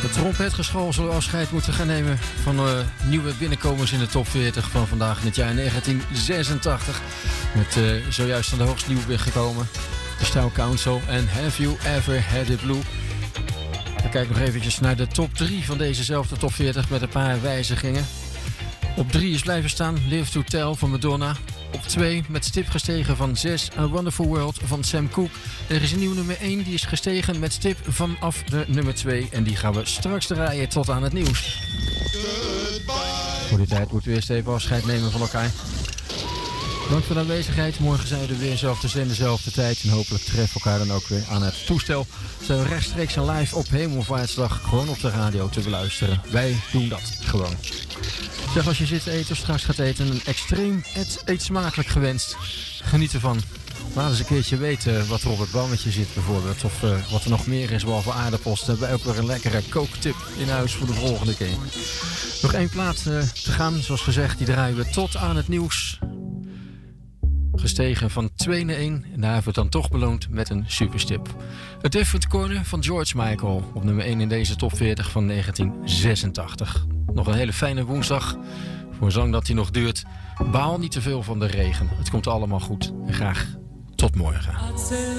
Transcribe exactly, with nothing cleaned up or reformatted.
Het trompetgeschal zal afscheid moeten gaan nemen van uh, nieuwe binnenkomers in de top veertig van vandaag in het jaar negentien zesentachtig. Met uh, zojuist aan de hoogste nieuw binnengekomen The Style Council en Have You Ever Had It Blue. We kijken nog eventjes naar de top drie van dezezelfde top veertig met een paar wijzigingen. Op drie is blijven staan Live to Tell van Madonna. Op twee met stip gestegen van zes A Wonderful World van Sam Cooke. Er is een nieuw nummer één, die is gestegen met stip vanaf de nummer twee. En die gaan we straks draaien tot aan het nieuws. Goodbye. Voor die tijd moeten we eerst even afscheid nemen van elkaar. Dank voor de aanwezigheid. Morgen zijn we er weer zelf te zin, dezelfde tijd. En hopelijk treffen we elkaar dan ook weer aan het toestel. Zijn we rechtstreeks en live op Hemelvaartsdag gewoon op de radio te beluisteren. Wij doen dat gewoon. Zeg, als je zit te eten of straks gaat eten, een extreem eet, eet smakelijk gewenst. Geniet ervan. Laat eens een keertje weten wat er op het bammetje zit bijvoorbeeld. Of uh, wat er nog meer is behalve aardappels. Dan hebben wij ook weer een lekkere kooktip in huis voor de volgende keer. Nog één plaat uh, te gaan. Zoals gezegd, die draaien we tot aan het nieuws. Gestegen van twee naar één. En daar hebben we het dan toch beloond met een superstip. A Different Corner van George Michael. Op nummer één in deze top veertig van negentien zesentachtig. Nog een hele fijne woensdag. Voor zolang dat die nog duurt. Baal niet te veel van de regen. Het komt allemaal goed. En graag tot morgen.